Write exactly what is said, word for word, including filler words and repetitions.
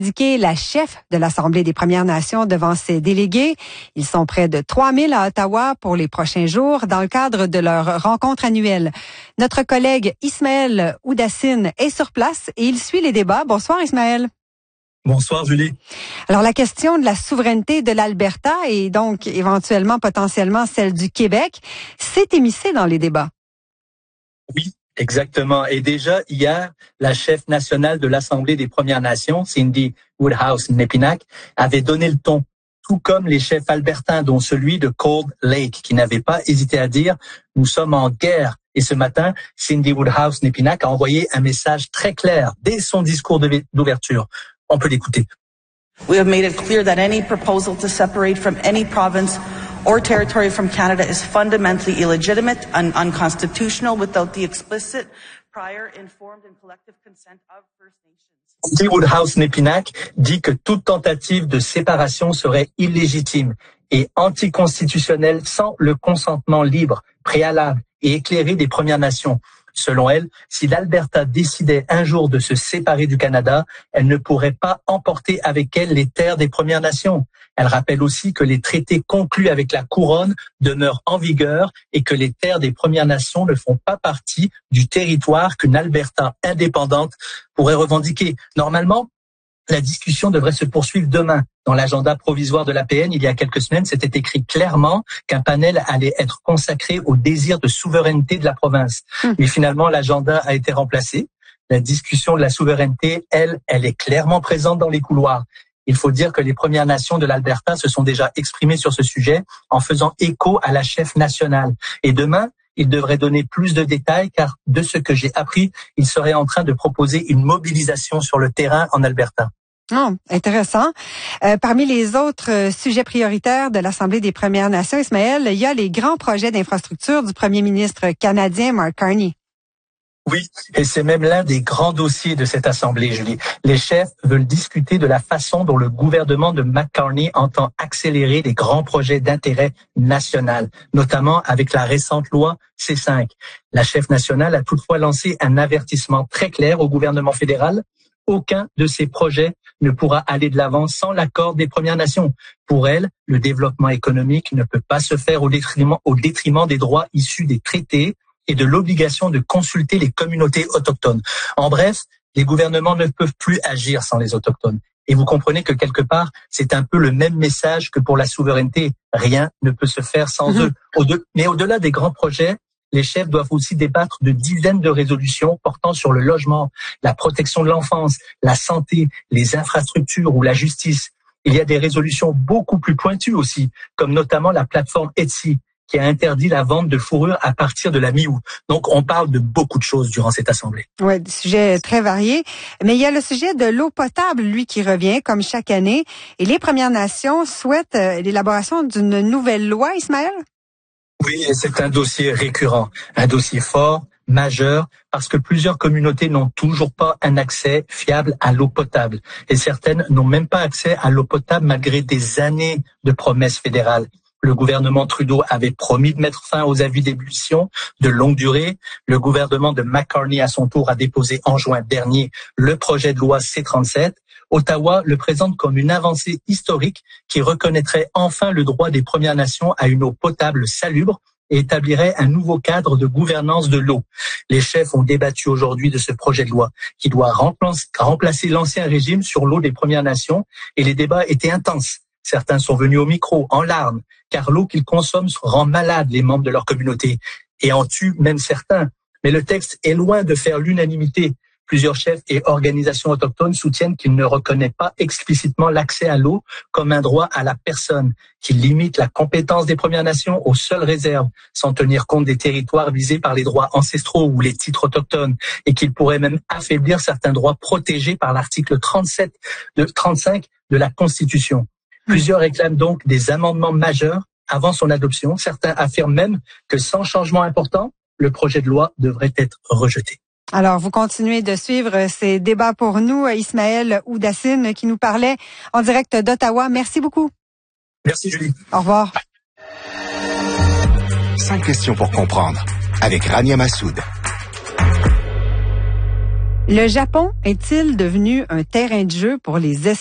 indiqué la chef de l'Assemblée des Premières Nations devant ses délégués. Ils sont près de trois mille à Ottawa pour les prochains jours dans le cadre de leur rencontre annuelle. Notre collègue Ismaël Oudassine est sur place et il suit les débats. Bonsoir Ismaël. Bonsoir Julie. Alors la question de la souveraineté de l'Alberta et donc éventuellement potentiellement celle du Québec s'est émissée dans les débats. Oui. Exactement. Et déjà, hier, la chef nationale de l'Assemblée des Premières Nations, Cindy Woodhouse-Nepinack, avait donné le ton, tout comme les chefs albertains, dont celui de Cold Lake, qui n'avait pas hésité à dire « Nous sommes en guerre ». Et ce matin, Cindy Woodhouse-Nepinack a envoyé un message très clair dès son discours d'ouverture. On peut l'écouter. We have made it clear that any proposal to separate from any province or territory from Canada is fundamentally illegitimate and unconstitutional without the explicit, prior, informed and collective consent of First Nations. Cindy Woodhouse-Nepinack dit que toute tentative de séparation serait illégitime et anticonstitutionnelle sans le consentement libre, préalable et éclairé des Premières Nations. Selon elle, si l'Alberta décidait un jour de se séparer du Canada, elle ne pourrait pas emporter avec elle les terres des Premières Nations. Elle rappelle aussi que les traités conclus avec la Couronne demeurent en vigueur et que les terres des Premières Nations ne font pas partie du territoire qu'une Alberta indépendante pourrait revendiquer. Normalement, la discussion devrait se poursuivre demain. Dans l'agenda provisoire de l'A P N, il y a quelques semaines, c'était écrit clairement qu'un panel allait être consacré au désir de souveraineté de la province. Mmh. Mais finalement, l'agenda a été remplacé. La discussion de la souveraineté, elle, elle est clairement présente dans les couloirs. Il faut dire que les Premières Nations de l'Alberta se sont déjà exprimées sur ce sujet en faisant écho à la chef nationale. Et demain, il devrait donner plus de détails car de ce que j'ai appris, il serait en train de proposer une mobilisation sur le terrain en Alberta. Oh, intéressant. Euh, parmi les autres euh, sujets prioritaires de l'Assemblée des Premières Nations, Ismaël, il y a les grands projets d'infrastructure du premier ministre canadien Mark Carney. Oui, et c'est même l'un des grands dossiers de cette Assemblée, Julie. Les chefs veulent discuter de la façon dont le gouvernement de McCartney entend accélérer les grands projets d'intérêt national, notamment avec la récente loi C cinq. La chef nationale a toutefois lancé un avertissement très clair au gouvernement fédéral. Aucun de ces projets ne pourra aller de l'avant sans l'accord des Premières Nations. Pour elle, le développement économique ne peut pas se faire au détriment, au détriment des droits issus des traités et de l'obligation de consulter les communautés autochtones. En bref, les gouvernements ne peuvent plus agir sans les autochtones. Et vous comprenez que quelque part, c'est un peu le même message que pour la souveraineté. Rien ne peut se faire sans mmh. eux. Au-de- Mais au-delà des grands projets, les chefs doivent aussi débattre de dizaines de résolutions portant sur le logement, la protection de l'enfance, la santé, les infrastructures ou la justice. Il y a des résolutions beaucoup plus pointues aussi, comme notamment la plateforme Etsy, qui a interdit la vente de fourrure à partir de la mi-août. Donc, on parle de beaucoup de choses durant cette assemblée. Oui, des sujets très variés. Mais il y a le sujet de l'eau potable, lui, qui revient, comme chaque année. Et les Premières Nations souhaitent l'élaboration d'une nouvelle loi, Ismaël? Oui, et c'est un dossier récurrent, un dossier fort, majeur, parce que plusieurs communautés n'ont toujours pas un accès fiable à l'eau potable. Et certaines n'ont même pas accès à l'eau potable malgré des années de promesses fédérales. Le gouvernement Trudeau avait promis de mettre fin aux avis d'ébullition de longue durée. Le gouvernement de McCartney, à son tour, a déposé en juin dernier le projet de loi C trente-sept. Ottawa le présente comme une avancée historique qui reconnaîtrait enfin le droit des Premières Nations à une eau potable salubre et établirait un nouveau cadre de gouvernance de l'eau. Les chefs ont débattu aujourd'hui de ce projet de loi qui doit remplacer l'ancien régime sur l'eau des Premières Nations et les débats étaient intenses. Certains sont venus au micro, en larmes, car l'eau qu'ils consomment rend malade les membres de leur communauté et en tue même certains. Mais le texte est loin de faire l'unanimité. Plusieurs chefs et organisations autochtones soutiennent qu'il ne reconnaît pas explicitement l'accès à l'eau comme un droit à la personne, qu'il limite la compétence des Premières Nations aux seules réserves, sans tenir compte des territoires visés par les droits ancestraux ou les titres autochtones, et qu'il pourrait même affaiblir certains droits protégés par l'article trente-sept de, trente-cinq de la Constitution. Plusieurs réclament donc des amendements majeurs avant son adoption. Certains affirment même que sans changement important, le projet de loi devrait être rejeté. Alors, vous continuez de suivre ces débats pour nous. Ismaël Oudassine qui nous parlait en direct d'Ottawa. Merci beaucoup. Merci, Julie. Au revoir. Cinq questions pour comprendre avec Rania Massoud. Le Japon est-il devenu un terrain de jeu pour les